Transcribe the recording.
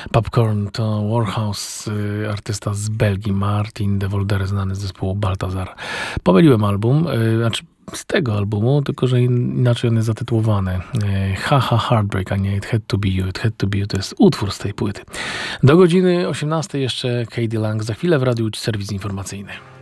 Popcorn to Warhouse, artysta z Belgii, Martin de Voldere, znany z zespołu Baltazar. Pomyliłem album, z tego albumu, tylko że inaczej on jest zatytułowany. Haha Heartbreak, a nie It Had To Be You. It Had To Be You to jest utwór z tej płyty. Do godziny 18 jeszcze Katie Lang, za chwilę w radiu serwis informacyjny.